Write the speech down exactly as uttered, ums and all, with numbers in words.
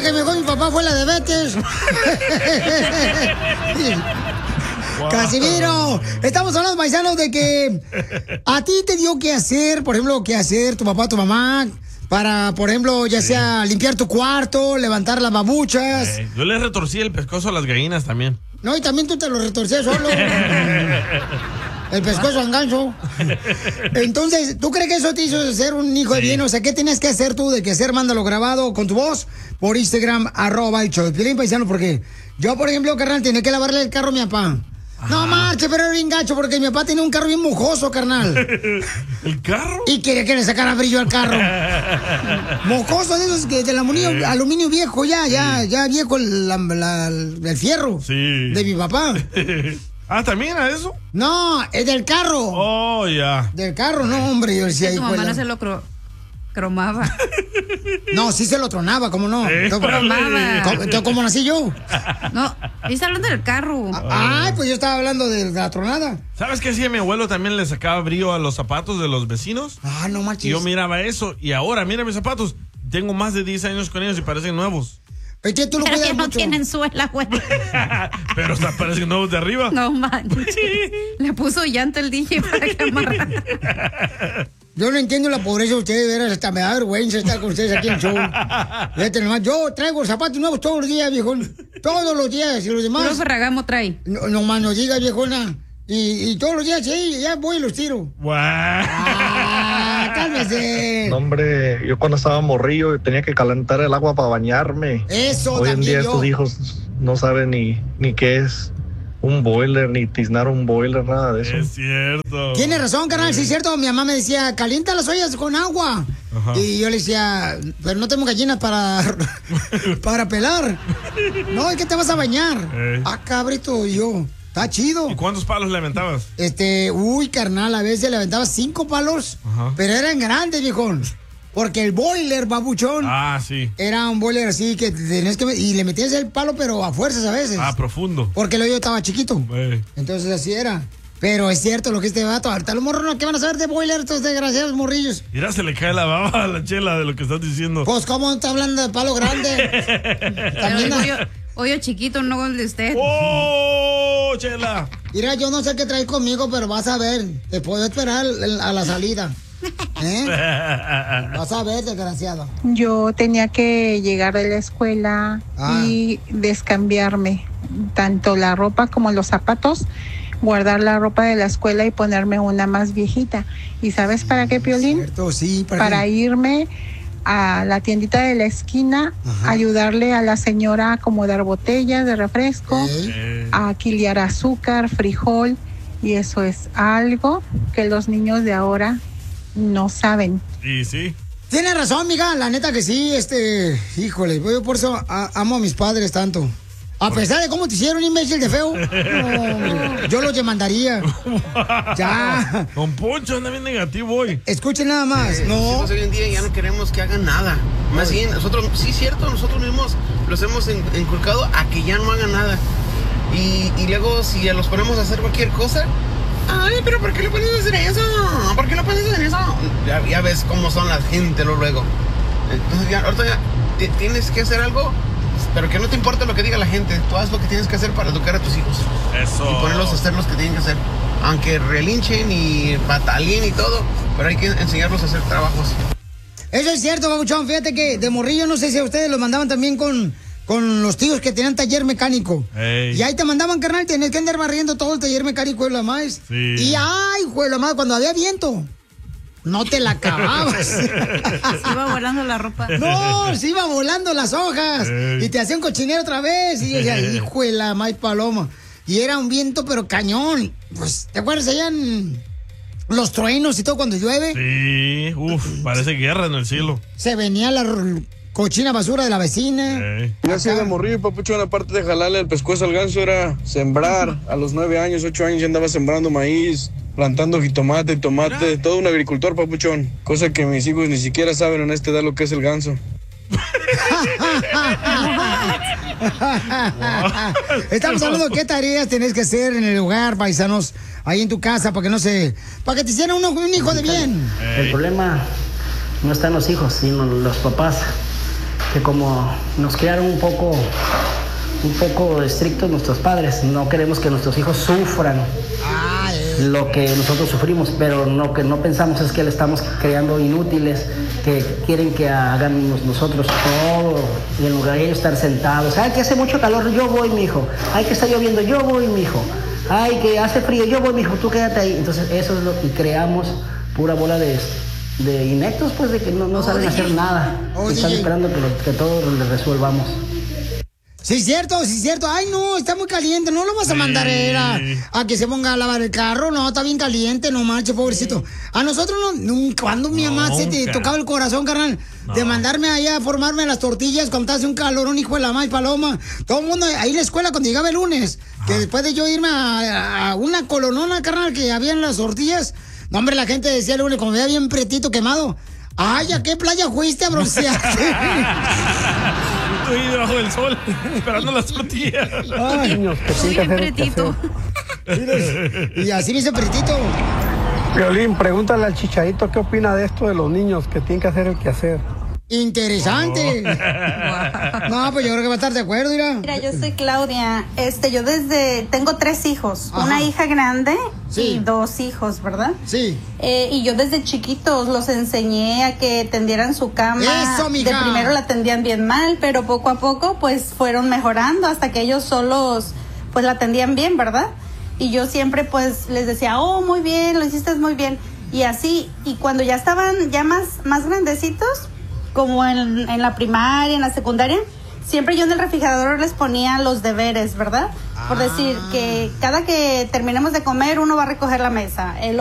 que mejor mi papá fue la de Betes. Wow. Casimiro, estamos hablando, paisanos, de que a ti te dio que hacer, por ejemplo, que hacer tu papá, tu mamá, para, por ejemplo, ya sí. sea limpiar tu cuarto, levantar las babuchas. Eh, yo le retorcí el pescozo a las gallinas también. No, y también tú te lo retorcías solo. El pescozo al ganso. Entonces, ¿tú crees que eso te hizo ser un hijo sí. de bien? O sea, ¿qué tienes que hacer tú de que hacer? Mándalo grabado con tu voz por Instagram, arroba el show de Piolín, paisano, porque yo, por ejemplo, carnal, tenía que lavarle el carro a mi papá. Ajá. No marche, pero era bien gacho porque mi papá tenía un carro bien mojoso, carnal. ¿El carro? Y quería que le sacara brillo al carro. Mojoso de esos que del aluminio, sí. aluminio viejo, ya, ya, sí. ya viejo el, la, la, el fierro sí. de mi papá. Ah, ¿también a eso? No, es del carro. Oh, ya. Yeah. Del carro, no, hombre. Yo decía, tu mamá no se lo cro cromaba. No, sí se lo tronaba, ¿cómo no? ¿Eh? Cromaba. ¿Cómo, ¿Cómo nací yo? No, está hablando del carro. Ah, pues yo estaba hablando de la tronada. ¿Sabes qué hacía mi abuelo? También le sacaba brillo a los zapatos de los vecinos. Ah, no manches. Y yo miraba eso y ahora, mira mis zapatos. Tengo más de diez años con ellos y parecen nuevos. Es que tú lo Pero cuidas que no mucho. tienen suela, güey. Pero hasta parecen nuevos de arriba. No manches. Le puso llanto el D J para que amarrara. Yo no entiendo la pobreza de ustedes, veras, hasta me da vergüenza estar con ustedes aquí en el show. Fíjate nomás, yo traigo zapatos nuevos todos los días, viejón. Todos los días, y los demás. Puro Ferragamo trae. No, no más no digas, viejona. Y, y todos los días, sí, ya voy y los tiro. Wow. Ah, cálmese. No, hombre, yo cuando estaba morrillo tenía que calentar el agua para bañarme. Eso Hoy en día yo. estos hijos no saben ni, ni qué es un boiler, ni tiznar un boiler, nada de eso. Es cierto. Tienes razón, carnal, sí es cierto. Mi mamá me decía, calienta las ollas con agua. Ajá. Y yo le decía, pero no tengo gallinas para, para pelar. No, es que te vas a bañar. Eh. Ah, cabrito, y yo. Está chido. ¿Y cuántos palos le aventabas? Este, uy, carnal, a veces le aventaba cinco palos, ajá. pero eran grandes, viejón. Porque el boiler, babuchón. Ah, sí. Era un boiler así que tenías que... Y le metías el palo, pero a fuerzas a veces. Ah, profundo. Porque el hoyo estaba chiquito. Eh. Entonces así era. Pero es cierto lo que este vato. Ahorita los morros, ¿qué van a saber de boiler estos desgraciados morrillos? Mira, se le cae la baba a la Chela de lo que estás diciendo. Pues, ¿cómo está hablando de palo grande? También hoyo, hoyo chiquito, no el de usted. ¡Oh, Chela! Mira, yo no sé qué traes conmigo, pero vas a ver. Te puedo esperar a la salida. ¿Eh? Vas a ver, desgraciado. Yo tenía que llegar de la escuela ah. y descambiarme tanto la ropa como los zapatos, guardar la ropa de la escuela y ponerme una más viejita. ¿Y sabes para qué, Piolín? Cierto, sí, para, para qué? irme a la tiendita de la esquina, ajá. ayudarle a la señora a acomodar botellas de refresco, ¿Eh? a quiliar azúcar, frijol, y eso es algo que los niños de ahora no saben. Y sí. Tiene razón, mija, la neta que sí, este, híjole, yo por eso a, amo a mis padres tanto. A pesar de cómo te hicieron, imbécil de feo, no, yo los demandaría. Ya. Don Poncho anda bien negativo hoy. Escuchen nada más, eh, no. Hoy en día ya no queremos que hagan nada. Más bien, nosotros, sí, cierto, nosotros mismos los hemos inculcado a que ya no hagan nada. Y, y luego, si los ponemos a hacer cualquier cosa, ay, pero ¿por qué le pones a hacer eso? ¿Por qué le pones a hacer eso? Ya, ya ves cómo son la gente luego. Entonces ya, ahorita ya tienes que hacer algo, pero que no te importe lo que diga la gente. Tú haz lo que tienes que hacer para educar a tus hijos. Eso. Y ponerlos a hacer lo que tienen que hacer. Aunque relinchen y batalien y todo, pero hay que enseñarlos a hacer trabajos. Eso es cierto, babuchón. Fíjate que de morrillo, no sé si a ustedes los mandaban también con... con los tíos que tenían taller mecánico. Ey. Y ahí te mandaban, carnal, tenés que andar barriendo todo el taller mecánico de la más. Sí. Y ay, güey, la más, cuando había viento, no te la acababas. Se iba volando la ropa. No, se iba volando las hojas. Ey. Y te hacían cochinero otra vez. Y yo decía, hijo de la más paloma. Y era un viento, pero cañón. Pues, ¿te acuerdas allá en los truenos y todo cuando llueve? Sí, uff, parece guerra en el cielo. Se venía la... cochina basura de la vecina. Hey. Yo soy de morrillo, papuchón, aparte de jalarle el pescuezo al ganso, era sembrar. A los nueve años, ocho años, ya andaba sembrando maíz, plantando jitomate, tomate, todo un agricultor, papuchón. Cosa que mis hijos ni siquiera saben en esta edad lo que es el ganso. Estamos hablando de qué tareas tenés que hacer en el hogar, paisanos, ahí en tu casa, para que no se... para que te hicieran un, un hijo de bien. El problema no está en los hijos, sino en los papás, que como nos criaron un poco, un poco estrictos nuestros padres, no queremos que nuestros hijos sufran lo que nosotros sufrimos, pero lo que no pensamos es que le estamos creando inútiles, que quieren que hagamos nosotros todo, y en lugar de ellos estar sentados, ay, que hace mucho calor, yo voy, mijo, ay, que está lloviendo, yo voy, mijo, ay, que hace frío, yo voy, mijo, tú quédate ahí. Entonces eso es lo que creamos, pura bola de, de ineptos, pues, de que no, no saben hacer nada, están esperando que, lo, que todo les resuelvamos. Sí, cierto, sí, cierto. Ay, no, está muy caliente. No lo vas a mandar a, a que se ponga a lavar el carro. No, está bien caliente, no manches, pobrecito. A nosotros no, nunca. Cuando mi mamá se te tocaba el corazón, carnal, no. de mandarme allá a formarme las tortillas cuando hace un calor, un hijo de la más paloma. Todo el mundo ahí en la escuela cuando llegaba el lunes, Ajá. que después de yo irme a, a una colonona, carnal, que había en las tortillas. No, hombre, la gente decía el lunes, como veía bien pretito quemado. Ay, ¿a qué playa fuiste a broncearte? Estoy ahí debajo del sol, esperando las tortillas. Ay, niños, que sí, bien pretito. Y así me dice pretito. Violín, pregúntale al Chicharito qué opina de esto de los niños que tienen que hacer el quehacer. Interesante. Oh. No, pues yo creo que va a estar de acuerdo, mira. Mira, yo soy Claudia. Este, yo desde tengo tres hijos, Ajá. una hija grande sí. y dos hijos, ¿verdad? Sí. Eh, y yo desde chiquitos los enseñé a que tendieran su cama. Eso, mija. De primero la tendían bien mal, pero poco a poco, pues fueron mejorando hasta que ellos solos, pues la tendían bien, ¿verdad? Y yo siempre, pues les decía, oh, muy bien, lo hiciste muy bien. Y así, y cuando ya estaban ya más, más grandecitos, como en, en la primaria, en la secundaria, siempre yo en el refrigerador les ponía los deberes, ¿verdad? Por decir que cada que terminemos de comer, uno va a recoger la mesa, el